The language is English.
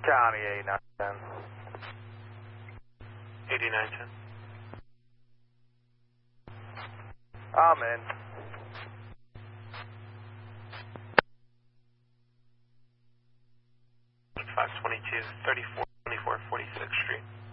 County 8910. 8910. I'm in. 522, 3424 46th Street.